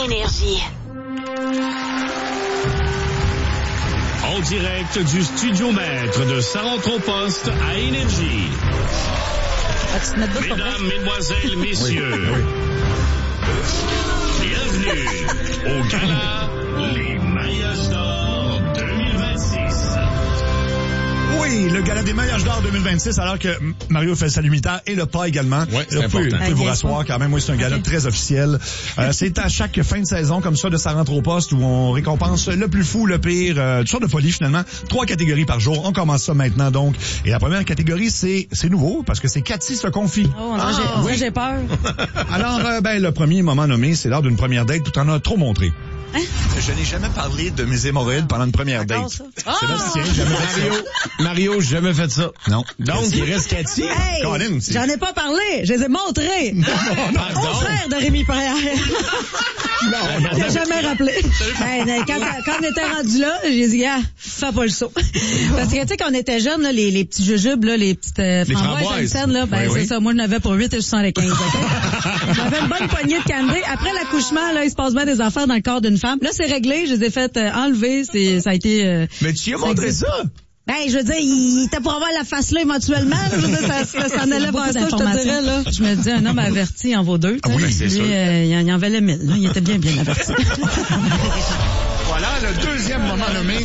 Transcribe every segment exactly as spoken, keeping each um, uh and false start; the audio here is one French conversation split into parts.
Énergie. En direct du studio maître de Saint-Antoine-Poste à Énergie. Mesdames, mesdemoiselles, messieurs, oui, oui. Bienvenue au gala Les Mariages d'Or deux mille vingt-six. Oui, le gala des mariages d'or deux mille vingt-six, alors que Mario fait sa lumière et le pas également. Oui, c'est vous important. pouvez, vous pouvez vous rasseoir quand même. Oui, c'est un gala très officiel. Euh, c'est à chaque fin de saison comme ça de Ça rentre au poste où on récompense le plus fou, le pire, euh, toutes sortes de folies finalement. Trois catégories par jour. On commence ça maintenant donc. Et la première catégorie, c'est c'est nouveau parce que c'est Cathy se confie. Oh, ah, j'ai, oui. j'ai peur. Alors, euh, ben le premier moment nommé, c'est lors d'une première date où tu en as trop montré. Hein? Je n'ai jamais parlé de mes hémorroïdes pendant une première date. Ah! Sébastien, jamais fait Mario, ça. Mario, j'ai jamais fait ça. Non. Donc, il reste Cathy. Hey, Colin aussi. J'en ai pas parlé, je les ai montrés. Au frère de Rémi Préère. Non, non, Je non. l'ai jamais rappelé. Hey, quand, quand on était rendu là, j'ai dit, ah, fais pas le saut. Parce que, tu sais, quand on était jeunes, là, les, les petits jujubes, là, les petites euh, Les framboises, framboises. Hansen, là, ben, Oui, c'est oui. ça. Moi, je n'avais pour huit et soixante-quinze. Okay? J'avais une bonne poignée de candy. Après l'accouchement, là, il se passe bien des affaires dans le corps d'une femme. Là, c'est réglé. Je les ai fait euh, enlever. C'est, ça a été... Euh, Mais tu y as montré existe. ça? Ben, je veux dire, il était pour avoir la face là éventuellement. Je veux dire, ça, ça, ça en allait vers ça, je te dirais, là. Je me dis, un homme averti en vaut deux. Ah oui, c'est Lui, sûr. euh, il, en, il en valait mille. Là. Il était bien, bien averti. Voilà le deuxième moment nommé.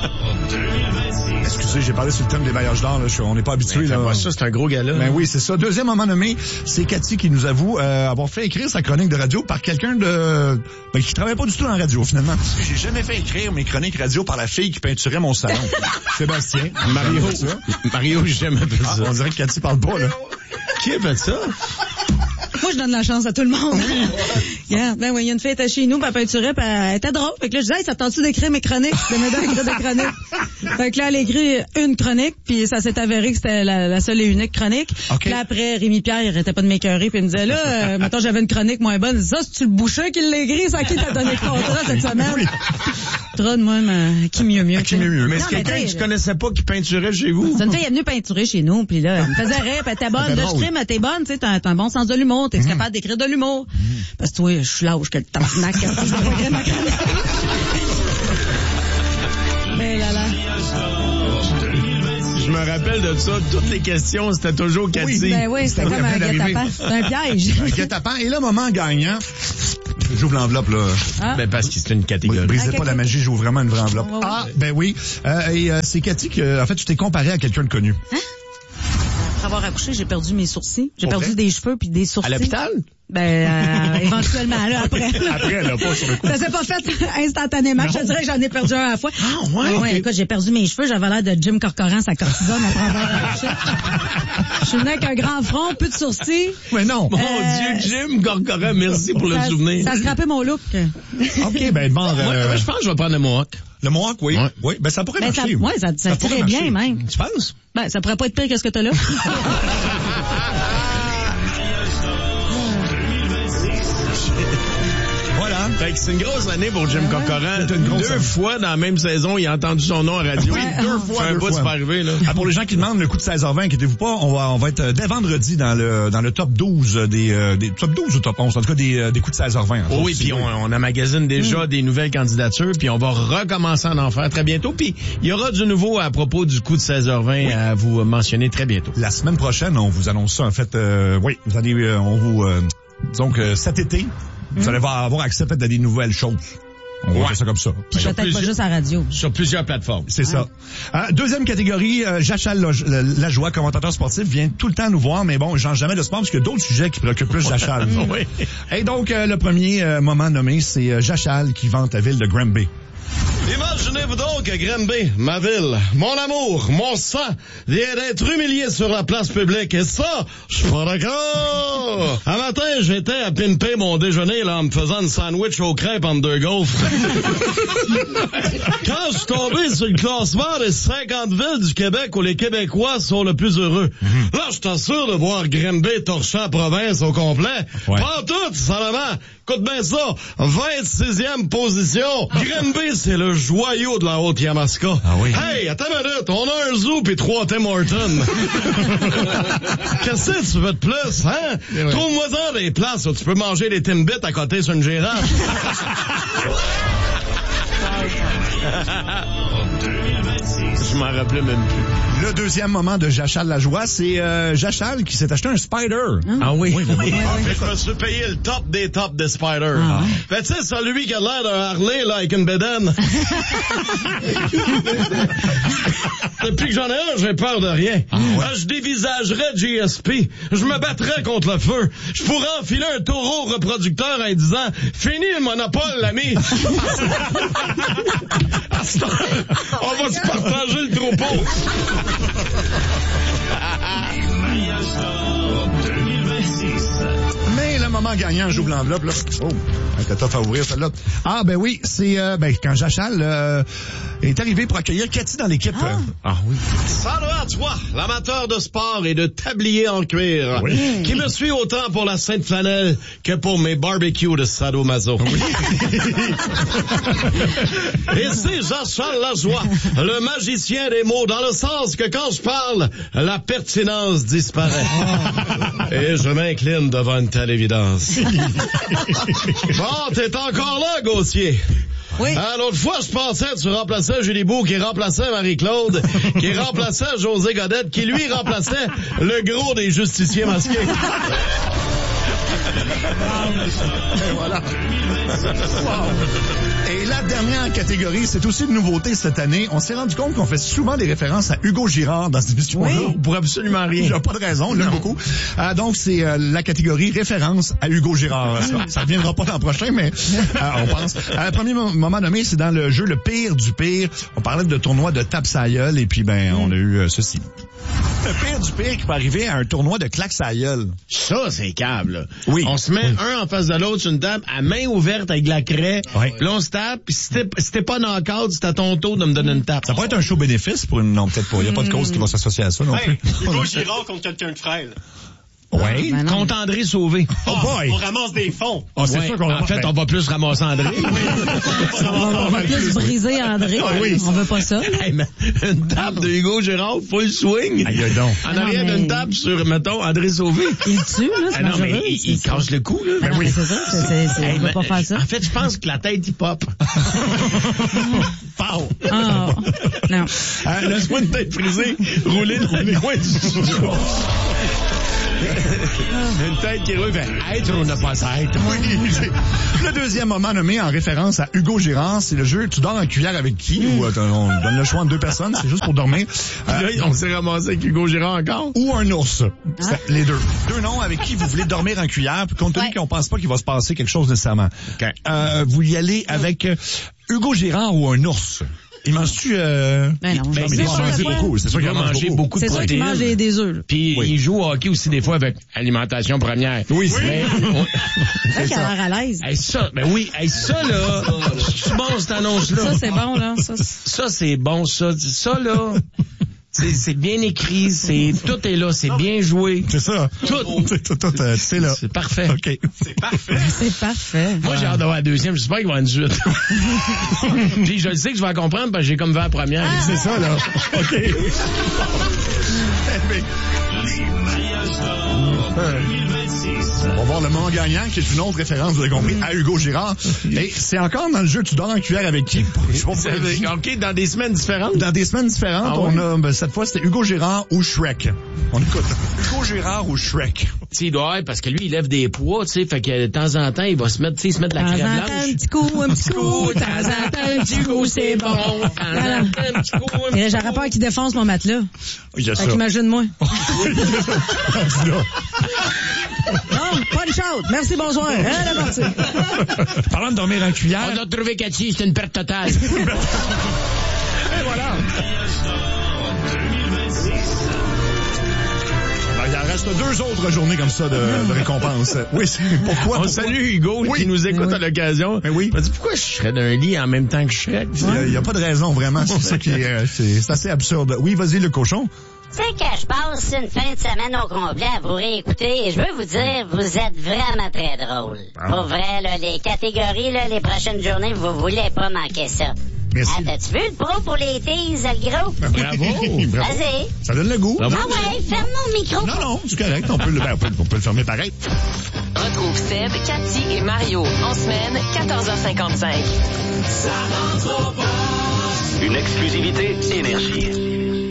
Excusez, j'ai parlé sur le thème des mariages d'or. Là. Je, on n'est pas habitué. Là. Ça, c'est un gros gala. Ben oui, c'est ça. Deuxième moment nommé, c'est Cathy qui nous avoue euh, avoir fait écrire sa chronique de radio par quelqu'un de ben, qui travaille pas du tout dans la radio, finalement. J'ai jamais fait écrire mes chroniques radio par la fille qui peinturait mon salon. Sébastien. Mario, Ça. Mario, j'ai jamais fait Ah, ça. on dirait que Cathy parle pas, là. Qui a fait ça? Moi, je donne la chance à tout le monde. Oui. Yeah. Ben oui, il y a une fille était chez nous, puis elle peinturait, puis elle était drôle. Fait que là, je disais, hey, ça tente-tu d'écrire mes chroniques? De m'aider à écrire des chroniques. Fait que là, elle a écrit une chronique, puis ça s'est avéré que c'était la, la seule et unique chronique. Okay. Puis là, après, Rémi Pierre, il arrêtait pas de m'écœurer, puis il me disait, là, euh, mettons, j'avais une chronique moins bonne. Ça, c'est-tu le boucher qui l'a écrit? C'est à qui t'as donné le contrat cette semaine? Oui. Trop de moi, mais qui mieux mieux. Qui mieux mieux. Mais Non, c'est quelqu'un mais que t'sais, tu connaissais pas qui peinturait chez vous? c'est une fille, elle est venue peinturer chez nous, puis là, elle me faisait rire, puis elle était bonne. Elle était Là, je drôle. crime, t'es bonne, tu sais, t'as, t'as un bon sens de l'humour, t'es capable d'écrire de l'humour. Parce que toi, je suis lâche que le tabarnak, je vais pas écrire ma chronique. Mais là, là. Je me rappelle de ça. Toutes les questions, c'était toujours Cathy. Oui, Ben oui, c'était Ça comme vient un d'arriver. guet-apens. C'est un piège. Un guet-apens. Et le moment gagnant, j'ouvre l'enveloppe, là. Ah. Ben, parce que c'est une catégorie. Brisez Ah, pas la magie, j'ouvre vraiment une vraie enveloppe. Oh, oui. Ah, ben oui. Euh, et euh, c'est Cathy que, en fait, tu t'es comparé à quelqu'un de connu. Après avoir accouché, j'ai perdu mes sourcils. J'ai Pour perdu vrai? des cheveux puis des sourcils. À l'hôpital? Ben, euh, éventuellement, là, après. Là. Après, là, pas sur le coup. Ça s'est pas fait instantanément. Je te dirais que j'en ai perdu un à la fois. Ah, ouais? Ouais, Ok. écoute, j'ai perdu mes cheveux. J'avais l'air de Jim Corcoran, sa cortisone après avoir accouché. Je suis venue avec un grand front, plus de sourcils. Mais non. Mon Euh, Dieu, Jim Gorgora, merci pour le Ça, souvenir. ça a scrappé mon look. OK, ben, bon, Moi, euh, moi, je pense que je vais prendre le Mohawk. le Mohawk, oui. Ouais. Oui, ben, ça pourrait Ben, ça, marcher. ouais, ça, ça, pourrait tirait bien, marcher. même. Tu penses? Ben, ça pourrait pas être pire que ce que t'as là. Voilà. Fait que c'est une grosse année pour Jim Corcoran. C'est une grosse Deux année. fois dans la même saison, il a entendu son nom à radio. Ouais, deux ah. fois. Deux Un bout, fois. c'est pas arrivé, là. Ah, pour les gens qui demandent le coup de seize heures vingt, inquiétez-vous pas, on va, on va être euh, dès vendredi dans le, dans le top douze des, euh, des, top douze ou top onze, en tout cas des, euh, des coups de seize heures vingt. Oh oui, puis on, on emmagasine déjà des nouvelles candidatures, puis on va recommencer à en faire très bientôt. Puis il y aura du nouveau à propos du coup de seize heures vingt à vous mentionner très bientôt. La semaine prochaine, on vous annonce ça, en fait, euh, oui, vous allez, euh, on vous, euh, disons que cet été, vous allez avoir accès peut-être à des nouvelles choses. On va Ouais. faire ça comme ça. Puis peut-être pas plusieurs- juste à la radio. Sur plusieurs plateformes. C'est ça. Euh, deuxième catégorie, euh, Jachal La- Lajoie, commentateur sportif, vient tout le temps nous voir, mais bon, il change jamais de sport parce qu'il y a d'autres sujets qui préoccupent plus Jachal. Oui. Et donc, euh, le premier euh, moment nommé, c'est euh, Jachal qui vante la ville de Granby. Imaginez-vous donc à Granby, ma ville, mon amour, mon sang, vient d'être humilié sur la place publique. Et ça, je suis pas d'accord. Un matin, j'étais à pimper mon déjeuner là, en me faisant une sandwich aux crêpes entre deux gaufres. Quand je suis tombé sur le classement des cinquante villes du Québec où les Québécois sont le plus heureux, là, je t'assure de voir Granby torcher la province au complet. Ouais. Pas tout, seulement. Écoute bien ça, vingt-sixième position. Granby, c'est le joyau de la Haute-Yamaska. Ah oui? Hey, attends une minute, on a un zoo pis trois Tim Hortons. Qu'est-ce que tu veux de plus, hein? Ouais. Trouve-moi-en des places où tu peux manger des Timbits à côté sur une girafe. Je m'en rappelais même plus. Le deuxième moment de Jachal la joie, c'est euh, Jachal qui s'est acheté un Spider. Ah oui? Oui, oui, oui. Je me suis payé le top des tops des Spider. Ah. Fait tu sais, celui qui a l'air d'un Harley, là, avec une bédaine. Depuis que j'en ai un, j'ai peur de rien. Ah, ouais. Je dévisagerais G S P. Je me battrais contre le feu. Je pourrais enfiler un taureau reproducteur en disant « Fini le monopole, l'ami! » À cette heure, on va se partager le troupeau. Mais le moment gagnant, j'ouvre l'enveloppe, là. Oh, c'était tough à ouvrir, celle-là. Ah, ben oui, c'est, euh, ben, quand Jachal, euh, est arrivé pour accueillir Cathy dans l'équipe. Ah. ah oui. Salut à toi, l'amateur de sport et de tablier en cuir, Oui. qui me suit autant pour la Sainte Flanelle que pour mes barbecues de sadomaso. Oui. Et c'est Jean-Charles Lajoie, le magicien des mots, dans le sens que quand je parle, la pertinence disparaît. Et je m'incline devant une telle évidence. Bon, t'es encore là, Gauthier. Oui. Ah, l'autre fois, je pensais que tu remplaçais Julie Beau, qui remplaçait Marie-Claude, qui remplaçait José Godette, qui lui remplaçait le gros des justiciers masqués. Et voilà. Wow. Et la dernière catégorie, c'est aussi une nouveauté cette année. On s'est rendu compte qu'on fait souvent des références à Hugo Girard dans cette émission-là. Oui. Pour absolument rien. Il n'y a pas de raison, là, beaucoup. Euh, donc, c'est euh, la catégorie référence à Hugo Girard. Ça, ça reviendra pas l'an prochain, mais euh, on pense. Euh, le premier mo- moment nommé, c'est dans le jeu Le Pire du Pire. On parlait de tournoi de tape sa gueule, et puis, ben, on a eu euh, ceci. Le pire du pire qui peut arriver à un tournoi de claque sa gueule. Ça, c'est câble, là. Oui. On se met Oui. un en face de l'autre sur une table, à main ouverte avec de la craie. Oui. Puis là, on se tape, puis si t'es, si t'es pas dans le cadre, c'est à ton tour de me donner une tape. Ça pourrait être un show bénéfice pour une... Non, peut-être pas. Il n'y a pas de cause qui va s'associer à ça non plus. Hey, Hugo Girard contre quelqu'un de frêle. Oui. Ben non. Contre André Sauvé. Oh boy! On ramasse des fonds. Ah, c'est Ouais. sûr qu'on En fait, on va plus ramasser André. On va plus briser André. Ah oui. On veut pas ça. Hey, mais une table de Hugo Girard, full swing. Aïe, aïe donc. En Non, arrière mais- d'une table sur, mettons, André Sauvé. Il tue, là, c'est Ah non, mais dangereux, il, c'est il ça. casse le cou, là. Ben non, mais c'est ça, c'est, c'est, c'est- Hey, on veut mais- pas faire ça. En fait, je pense que la tête, il pop. Pow! Ah, non. Euh, Laisse-moi une tête frisée, rouler dans le coin du studio. Une tête qui roule, fait être ou ne pas être. Oui, c'est- le deuxième moment nommé en référence à Hugo Girard, c'est le jeu Tu dors en cuillère avec qui? Ou euh, on donne le choix entre deux personnes, c'est juste pour dormir. Euh, Là, on s'est ramassé avec Hugo Girard encore. ou un ours. C'est les deux. Deux noms avec qui vous voulez dormir en cuillère, puis compte tenu Ouais. qu'on pense pas qu'il va se passer quelque chose nécessairement. OK. Euh, vous y allez avec euh, Hugo Girard ou un ours? Il mange-tu... Euh... Ben non, il, je ben, sais il doit pas, manger des fois. beaucoup. C'est sûr Il qu'il va mange manger beaucoup. beaucoup de C'est sûr qu'il mange protéines. des, des œufs, là. Puis Oui. il joue au hockey aussi des fois avec alimentation première. Oui. Mais, C'est vrai qu'il a l'air à l'aise. hey, ça, ben oui, hey, ça là, c'est bon cette annonce-là. Ça, c'est bon, là. Ça, c'est- Ça, c'est bon, ça. Ça, là, c'est, c'est bien écrit, c'est, tout est là, c'est bien joué. C'est ça. Tout. tout, tout, tout, euh, c'est là. C'est parfait. OK. C'est parfait. c'est parfait. Moi, j'ai hâte d'avoir la deuxième. J'espère qu'il va y avoir une suite. Puis je le sais que je vais la comprendre parce que j'ai comme vu la première. C'est ça, là. OK. Eh bien, on va voir le moment gagnant, qui est une autre référence, vous avez compris, à Hugo Girard. Et c'est encore dans le jeu Tu dors en cuillère avec qui? Je sais pas C'est- pourquoi. OK, dans des semaines différentes. Dans des semaines différentes, Ah on ouais? a, ben, cette fois, c'était Hugo Girard ou Shrek. On écoute. Hugo Girard ou Shrek. Tu sais, il doit être parce que lui, il lève des poids, tu sais, fait que de temps en temps, il va se mettre, tu sais, se mettre de De la temps crème en temps, un blanche. petit coup, un petit coup, de temps en temps, un petit coup, c'est bon. Voilà. Et là, j'aurais peur qu'il défonce mon matelas. Il y a ça. Fait qu'imagine-moi. Non, pas de chaude. Merci, bonsoir. Elle est partie. Parlant de dormir en cuillère. On a trouvé Cathy, c'est une perte totale. Et voilà. Ben, il en reste deux autres journées comme ça de, de récompense. Oui, c'est pourquoi? On pourquoi? salue Hugo Oui. qui nous écoute Oui. à l'occasion. Ben oui. Il m'a dit pourquoi je serais d'un lit en même temps que je serais. Il n'y a, a pas de raison, vraiment. C'est ça qui est, euh, c'est, c'est assez absurde. Oui, vas-y, le cochon. Tu sais que je passe une fin de semaine au complet à vous réécouter et je veux vous dire, vous êtes vraiment très drôle. Pour vrai, là, les catégories, là, les prochaines journées, vous voulez pas manquer ça. Merci. Ah, t'as-tu vu le pro pour les teas, le gros? Ben, bravo. Bravo. Vas-y. Ça donne le goût. Ah ouais, ferme mon micro. Non, non, c'est correct. On peut le, ben, on peut, on peut le fermer pareil. Retrouve Seb, Cathy et Mario en semaine, quatorze heures cinquante-cinq. Une exclusivité Énergie.